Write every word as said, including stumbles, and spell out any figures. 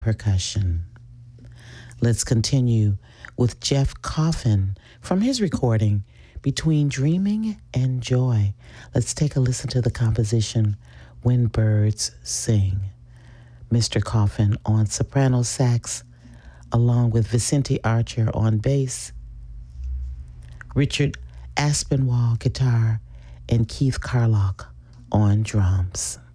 percussion. Let's continue with Jeff Coffin from his recording Between Dreaming and Joy. Let's take a listen to the composition When Birds Sing. Mister Coffin on soprano sax, along with Vicente Archer on bass, Richard Aspinwall guitar, and Keith Carlock on drums.